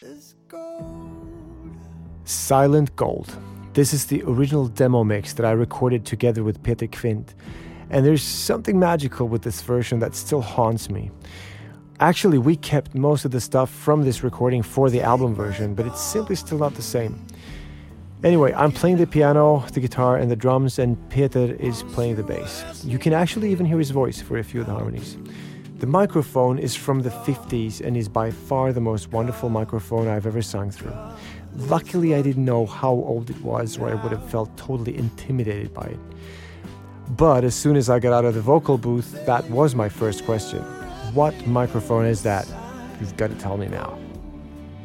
Silent Gold. This is the original demo mix that I recorded together with Peter Quint. And there's something magical with this version that still haunts me. Actually, we kept most of the stuff from this recording for the album version, but it's simply still not the same. Anyway, I'm playing the piano, the guitar, and the drums, and Peter is playing the bass. You can actually even hear his voice for a few of the harmonies. The microphone is from the 50s and is by far the most wonderful microphone I've ever sung through. Luckily, I didn't know how old it was, or I would have felt totally intimidated by it. But as soon as I got out of the vocal booth, that was my first question. What microphone is that? You've got to tell me now.